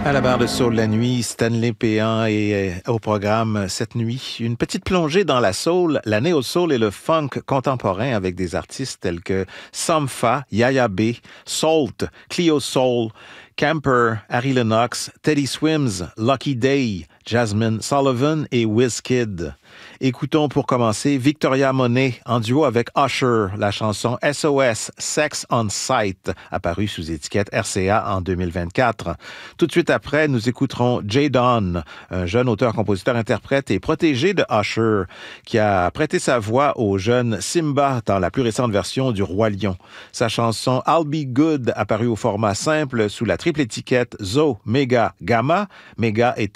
À la barre de Soul la nuit, Stanley Péan et au programme cette nuit, une petite plongée dans la soul, la néo-soul et le funk contemporain avec des artistes tels que Sampha, Yaya B, Salt, Cleo Soul, Camper, Harry Lennox, Teddy Swims, Lucky Day, Jasmine Sullivan et Wizkid. Écoutons pour commencer Victoria Monet en duo avec Usher, la chanson SOS, Sex on Sight, apparue sous étiquette RCA en 2024. Tout de suite après, nous écouterons Jay Don, un jeune auteur, compositeur, interprète et protégé de Usher, qui a prêté sa voix au jeune Simba dans la plus récente version du Roi Lion. Sa chanson I'll Be Good, apparue au format simple sous la triple étiquette Zo, Mega, Gamma, Mega étant